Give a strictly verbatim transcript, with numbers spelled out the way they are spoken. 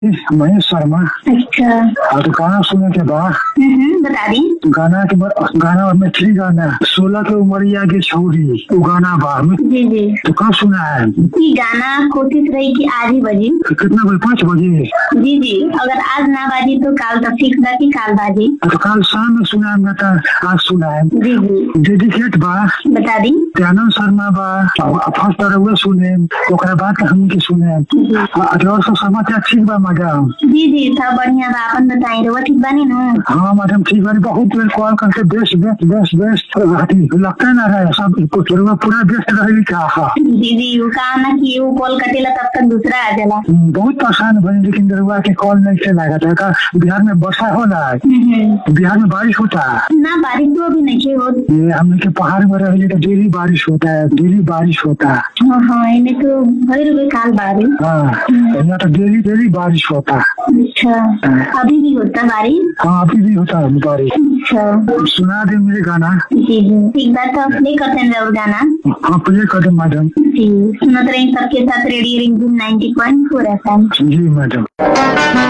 महेश शर्मा। अच्छा। हाँ तो गाना सुने के बाद हम्म, बता दी। गाना के बाद गाना मैथिली गाना सोलह के उमरिया के छौरी वो गाना बा। जी जी। तो कब सुना है? ये गाना कोशिश रही कि आज ही बजी। कितना बजे? पाँच बजे? जी जी। अगर आज ना बाजी तो काल तक फिक्स बा कि काल बाजी। तो काल शाम में सुना है तो आज सुना है। जी जी। डेडिकेट बा। बता दी। त्यानंद शर्मा बा फर्स्ट बार हुए सुने ओकरा बाद हम के सुने। और सब समाचार ठीक बा मैडम? जी जी सब बढ़िया बा। अपन बताई रहुआ ठीक बानी ना? हाँ मैडम ठीक बानी। बहुत देर कॉल करके बेस्ट बेस्ट बेस्ट बेस्ट लगता ना रहे सब पूरा व्यस्त रही का। जी जी वो कहा ना कि वो कॉल कटेला तब तक दूसरा आ जाला। बहुत परेशान बनी लेकिन दरुआ के कॉल नहीं से लगा था। बिहार में वर्षा होला? बिहार में बारिश होता ना? बारिश तो अभी नहीं हो। ये हमने के पहाड़ में रहे तो डेली बारिश होता है, डेली बारिश होता है। हाँ हाँ इन्हें तो भर रुपए काल बारिश। हाँ यहाँ तो डेली डेली बारिश होता है। अच्छा अभी भी होता बारिश? हाँ अभी भी होता है बारिश। अच्छा सुना दे मेरे गाना। जी जी ठीक बात। तो प्ले करते हैं जरूर गाना। हाँ प्ले कर दे मैडम। जी सुनते रहे सबके साथ रेडियो रिंगटोन नाइंटी पॉइंट फोर एफ एम। जी मैडम।